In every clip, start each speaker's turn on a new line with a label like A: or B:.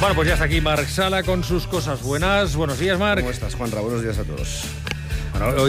A: Bueno, pues ya está aquí Marc Sala con sus cosas buenas. Buenos días, Marc.
B: ¿Cómo estás, Juanra? Buenos días a todos.
A: Bueno,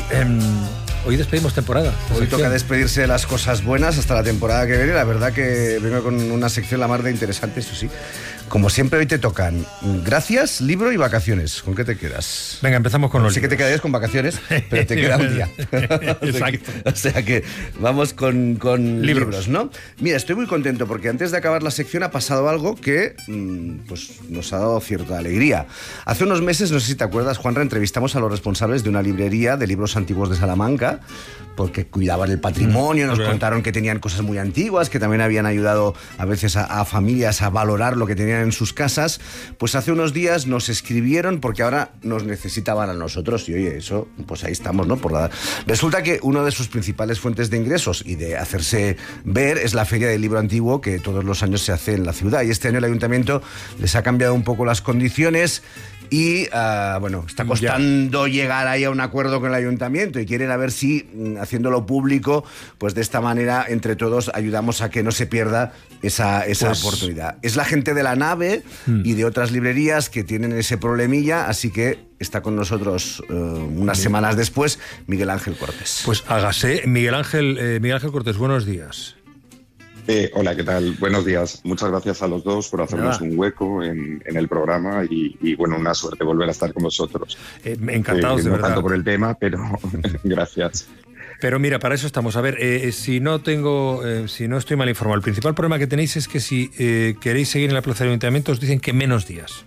A: hoy despedimos temporada.
B: Hoy toca despedirse de las cosas buenas hasta la temporada que viene. La verdad que vengo con una sección la mar de interesante, eso sí. Como siempre, hoy te tocan gracias, libro y vacaciones. ¿Con qué te quedas?
A: Venga, empezamos con los
B: Sé que te quedarías con vacaciones, pero te queda un día.
A: Exacto.
B: O sea que vamos con libros, ¿no? Mira, estoy muy contento porque antes de acabar la sección ha pasado algo que pues nos ha dado cierta alegría. Hace unos meses, no sé si te acuerdas, Juanra, entrevistamos a los responsables de una librería de libros antiguos de Salamanca, porque cuidaban el patrimonio, nos contaron que tenían cosas muy antiguas, que también habían ayudado a veces a familias a valorar lo que tenían en sus casas. Pues hace unos días nos escribieron porque ahora nos necesitaban a nosotros y oye, eso, pues ahí estamos, ¿no? Resulta que una de sus principales fuentes de ingresos y de hacerse ver es la Feria del Libro Antiguo, que todos los años se hace en la ciudad, y este año el ayuntamiento les ha cambiado un poco las condiciones y, bueno, está costando llegar ahí a un acuerdo con el ayuntamiento y quieren a ver si, haciéndolo público, pues de esta manera, entre todos, ayudamos a que no se pierda esa oportunidad. Es la gente de La Nave y de otras librerías que tienen ese problemilla, así que está con nosotros unas semanas después Miguel Ángel Cortés.
A: Pues hágase. Miguel Ángel Cortés, buenos días.
C: Hola, ¿qué tal? Buenos días. Muchas gracias a los dos por hacernos un hueco en el programa y bueno, una suerte volver a estar con vosotros.
A: Encantados, de
C: no
A: verdad.
C: tanto por el tema, pero gracias.
A: Pero mira, para eso estamos. A ver, si no estoy mal informado, el principal problema que tenéis es que si queréis seguir en la plaza del ayuntamiento os dicen que menos días.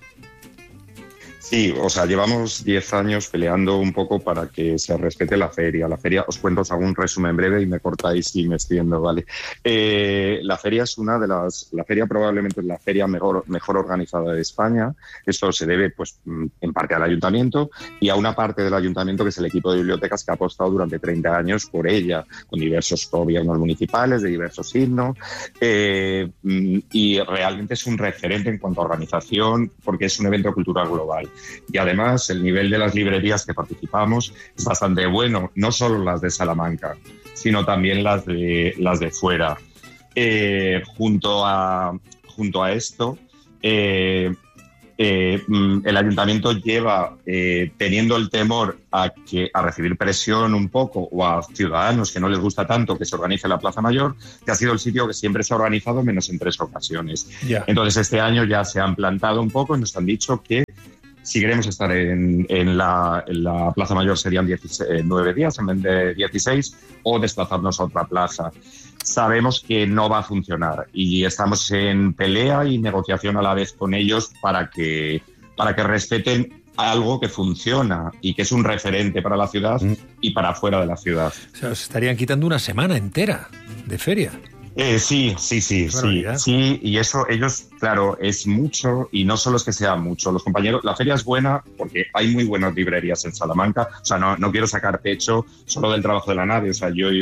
C: Sí, o sea, llevamos 10 años peleando un poco para que se respete la feria. La feria, os cuento, os hago un resumen breve y me cortáis si me extiendo, ¿vale? La feria es la feria probablemente es la feria mejor organizada de España. Esto se debe, pues, en parte al ayuntamiento y a una parte del ayuntamiento que es el equipo de bibliotecas que ha apostado durante 30 años por ella, con diversos gobiernos municipales, de diversos signos, y realmente es un referente en cuanto a organización porque es un evento cultural global. Y además el nivel de las librerías que participamos es bastante bueno, no solo las de Salamanca, sino también las de fuera. Junto a esto, el ayuntamiento lleva teniendo el temor a recibir presión un poco, o a ciudadanos que no les gusta tanto que se organice la Plaza Mayor, que ha sido el sitio que siempre se ha organizado menos en 3 ocasiones.
A: Yeah.
C: Entonces este año ya se han plantado un poco y nos han dicho que si queremos estar en la Plaza Mayor serían 9 días en vez de 16 o desplazarnos a otra plaza. Sabemos que no va a funcionar y estamos en pelea y negociación a la vez con ellos para que respeten algo que funciona y que es un referente para la ciudad y para fuera de la ciudad.
A: O sea, os estarían quitando una semana entera de feria.
C: Sí, y eso ellos, claro, es mucho y no solo es que sea mucho. Los compañeros, la feria es buena porque hay muy buenas librerías en Salamanca, o sea, no quiero sacar pecho solo del trabajo de La Nave, o sea, yo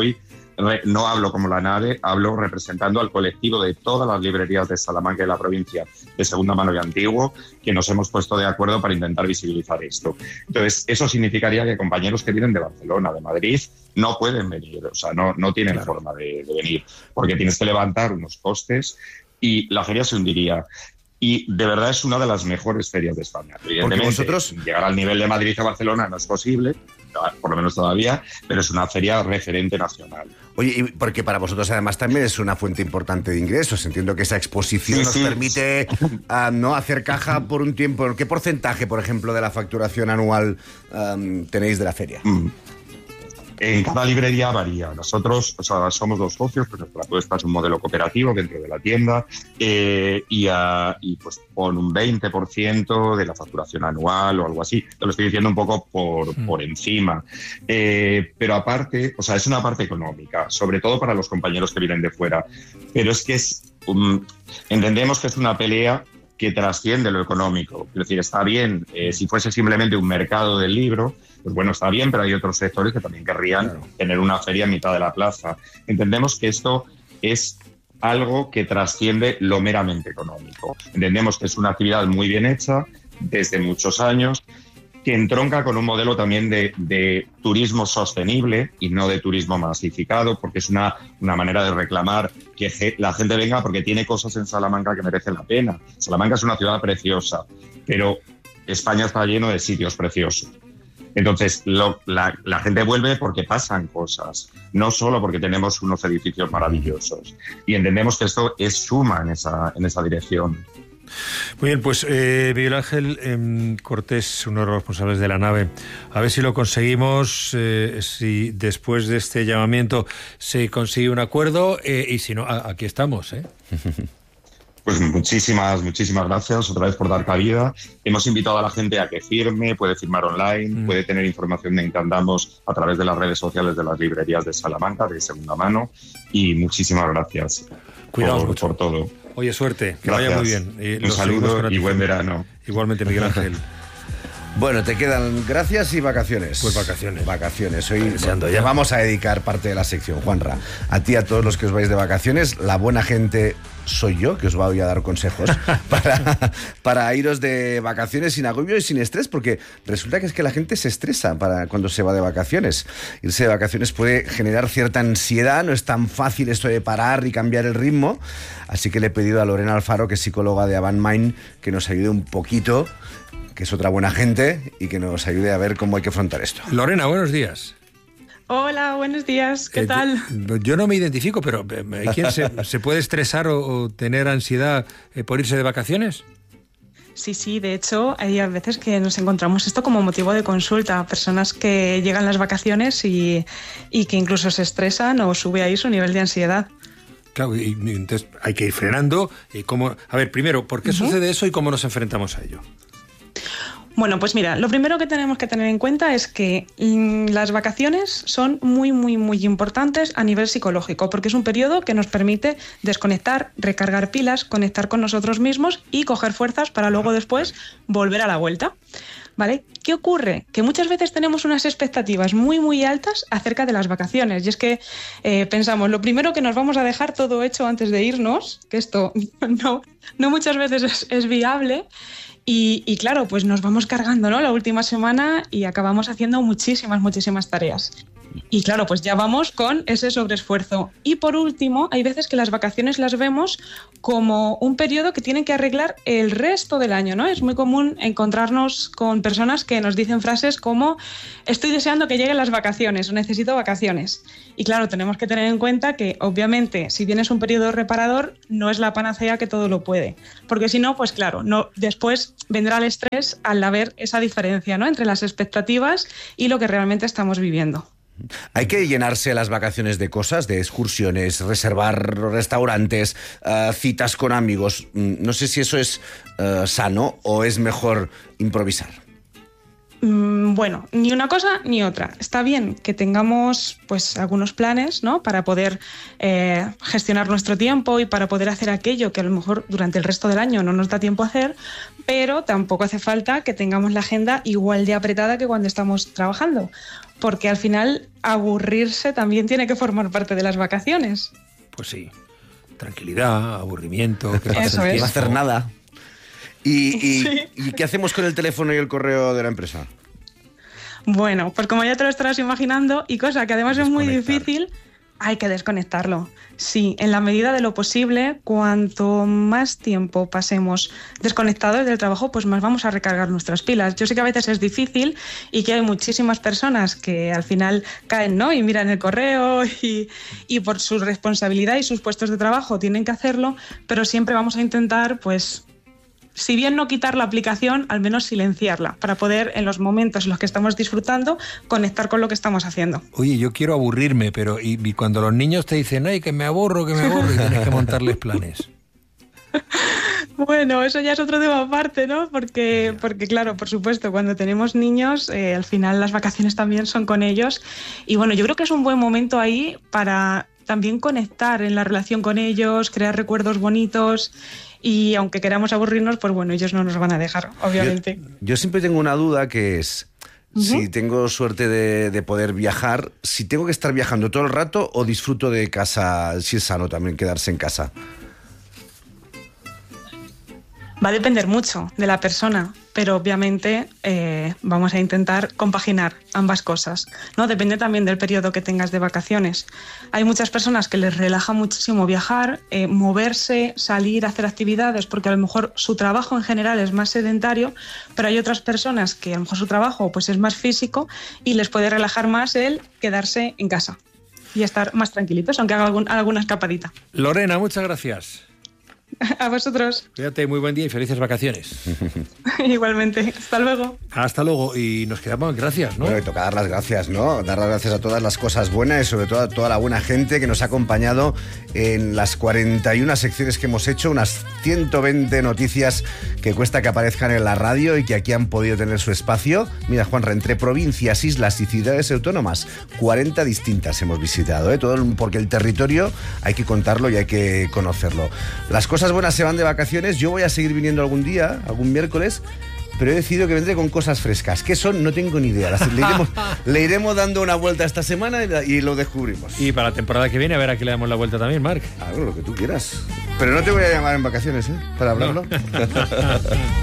C: no hablo como La Nave, hablo representando al colectivo de todas las librerías de Salamanca y la provincia de segunda mano y antiguo, que nos hemos puesto de acuerdo para intentar visibilizar esto. Entonces, eso significaría que compañeros que vienen de Barcelona, de Madrid, no pueden venir, o sea, no tienen forma de venir, porque tienes que levantar unos costes y la feria se hundiría. Y de verdad es una de las mejores ferias de España. Evidentemente,
B: vosotros
C: llegar al nivel de Madrid a Barcelona no es posible, por lo menos todavía, pero es una feria referente nacional.
B: Oye, y porque para vosotros además también es una fuente importante de ingresos. Entiendo que esa exposición nos permite no hacer caja por un tiempo. ¿Qué porcentaje, por ejemplo, de la facturación anual tenéis de la feria?
C: En cada librería varía. Nosotros, o sea, somos 2 socios, pero la apuesta es un modelo cooperativo dentro de la tienda y pues con un 20% de la facturación anual o algo así. Te lo estoy diciendo un poco por encima. Pero aparte, o sea, es una parte económica, sobre todo para los compañeros que vienen de fuera. Pero es que entendemos que es una pelea que trasciende lo económico. Es decir, está bien, si fuese simplemente un mercado del libro, pues bueno, está bien, pero hay otros sectores que también querrían tener una feria en mitad de la plaza. Entendemos que esto es algo que trasciende lo meramente económico. Entendemos que es una actividad muy bien hecha desde muchos años que entronca con un modelo también de turismo sostenible y no de turismo masificado, porque es una manera de reclamar que la gente venga porque tiene cosas en Salamanca que merecen la pena. Salamanca es una ciudad preciosa, pero España está lleno de sitios preciosos. Entonces, la gente vuelve porque pasan cosas, no solo porque tenemos unos edificios maravillosos. Y entendemos que esto suma en esa dirección.
A: Muy bien, pues Miguel Ángel Cortés, uno de los responsables de la nave, a ver si lo conseguimos, si después de este llamamiento se consigue un acuerdo, y si no, aquí estamos, ¿eh?
C: Pues muchísimas gracias otra vez por dar cabida. Hemos invitado a la gente a que firme, puede firmar online, puede tener información de Intandamos a través de las redes sociales de las librerías de Salamanca, de segunda mano, y muchísimas gracias por todo.
A: Oye, suerte, que
C: gracias.
A: Vaya muy bien.
C: Un saludo y buen verano.
A: Igualmente, Miguel Ángel.
B: Bueno, te quedan gracias y vacaciones.
A: Pues vacaciones.
B: Vacaciones. Hoy ya vamos a dedicar parte de la sección, Juanra. A ti, a todos los que os vais de vacaciones, la buena gente soy yo, que os voy a dar consejos para iros de vacaciones sin agobio y sin estrés, porque resulta que es que la gente se estresa cuando se va de vacaciones. Irse de vacaciones puede generar cierta ansiedad, no es tan fácil esto de parar y cambiar el ritmo, así que le he pedido a Lorena Alfaro, que es psicóloga de Avant Mind, que nos ayude un poquito, que es otra buena gente, y que nos ayude a ver cómo hay que afrontar esto.
A: Lorena, buenos días.
D: Hola, buenos días, ¿qué tal?
A: Yo no me identifico, pero ¿quién se puede estresar o tener ansiedad por irse de vacaciones?
D: Sí, de hecho, hay a veces que nos encontramos esto como motivo de consulta, personas que llegan las vacaciones y que incluso se estresan o sube ahí su nivel de ansiedad.
A: Claro, y entonces hay que ir frenando. A ver, primero, ¿por qué sucede eso y cómo nos enfrentamos a ello?
D: Bueno, pues mira, lo primero que tenemos que tener en cuenta es que las vacaciones son muy, muy, muy importantes a nivel psicológico, porque es un periodo que nos permite desconectar, recargar pilas, conectar con nosotros mismos y coger fuerzas para luego después volver a la vuelta. ¿Vale? ¿Qué ocurre? Que muchas veces tenemos unas expectativas muy, muy altas acerca de las vacaciones. Y es que pensamos, lo primero que nos vamos a dejar todo hecho antes de irnos, que esto no muchas veces es viable. Y claro, pues nos vamos cargando, ¿no?, la última semana y acabamos haciendo muchísimas tareas. Y claro, pues ya vamos con ese sobreesfuerzo. Y por último, hay veces que las vacaciones las vemos como un periodo que tienen que arreglar el resto del año, ¿no? Es muy común encontrarnos con personas que nos dicen frases como estoy deseando que lleguen las vacaciones o necesito vacaciones. Y claro, tenemos que tener en cuenta que obviamente si bien es un periodo reparador, no es la panacea que todo lo puede. Porque si no, pues claro, después vendrá el estrés al haber esa diferencia, ¿no?, entre las expectativas y lo que realmente estamos viviendo.
B: Hay que llenarse las vacaciones de cosas, de excursiones, reservar restaurantes, citas con amigos. No sé si eso es sano o es mejor improvisar.
D: Bueno, ni una cosa ni otra. Está bien que tengamos pues algunos planes, ¿no?, para poder gestionar nuestro tiempo y para poder hacer aquello que a lo mejor durante el resto del año no nos da tiempo a hacer, pero tampoco hace falta que tengamos la agenda igual de apretada que cuando estamos trabajando, porque al final aburrirse también tiene que formar parte de las vacaciones.
A: Pues sí, tranquilidad, aburrimiento, que pasa
B: no va a hacer nada.
D: Sí.
B: ¿Y qué hacemos con el teléfono y el correo de la empresa?
D: Bueno, pues como ya te lo estarás imaginando, y cosa que además es muy difícil, hay que desconectarlo. Sí, en la medida de lo posible, cuanto más tiempo pasemos desconectados del trabajo, pues más vamos a recargar nuestras pilas. Yo sé que a veces es difícil y que hay muchísimas personas que al final caen, ¿no?, y miran el correo y por su responsabilidad y sus puestos de trabajo tienen que hacerlo, pero siempre vamos a intentar, pues, si bien no quitar la aplicación, al menos silenciarla, para poder, en los momentos en los que estamos disfrutando, conectar con lo que estamos haciendo.
A: Oye, yo quiero aburrirme, pero y cuando los niños te dicen, ay, que me aburro, y tienes que montarles planes.
D: Bueno, eso ya es otro tema aparte, ¿no? Porque claro, por supuesto, cuando tenemos niños, al final las vacaciones también son con ellos. Y bueno, yo creo que es un buen momento ahí para también conectar en la relación con ellos, crear recuerdos bonitos. Y aunque queramos aburrirnos, pues bueno, ellos no nos van a dejar, obviamente.
B: Yo siempre tengo una duda que es, si tengo suerte de poder viajar, si tengo que estar viajando todo el rato o disfruto de casa, si es sano también quedarse en casa.
D: Va a depender mucho de la persona, pero obviamente vamos a intentar compaginar ambas cosas, ¿no? Depende también del periodo que tengas de vacaciones. Hay muchas personas que les relaja muchísimo viajar, moverse, salir, hacer actividades, porque a lo mejor su trabajo en general es más sedentario, pero hay otras personas que a lo mejor su trabajo pues, es más físico y les puede relajar más el quedarse en casa y estar más tranquilitos, aunque haga alguna escapadita.
A: Lorena, muchas gracias.
D: A vosotros.
A: Cuídate, muy buen día y felices vacaciones.
D: Igualmente. Hasta luego.
A: Hasta luego. Y nos quedamos, gracias, ¿no?
B: Bueno, toca dar las gracias, ¿no? Dar las gracias a todas las cosas buenas y sobre todo a toda la buena gente que nos ha acompañado en las 41 secciones que hemos hecho, unas 120 noticias que cuesta que aparezcan en la radio y que aquí han podido tener su espacio. Mira, Juanra, entre provincias, islas y ciudades autónomas, 40 distintas hemos visitado, ¿eh? Todo porque el territorio hay que contarlo y hay que conocerlo. Las cosas buenas se van de vacaciones. Yo voy a seguir viniendo algún día, algún miércoles, pero he decidido que vendré con cosas frescas. ¿Qué son? No tengo ni idea. Le iremos dando una vuelta esta semana y lo descubrimos.
A: Y para la temporada que viene, a ver a qué le damos la vuelta también, Marc.
B: Claro, lo que tú quieras. Pero no te voy a llamar en vacaciones, ¿eh? Para hablarlo. No.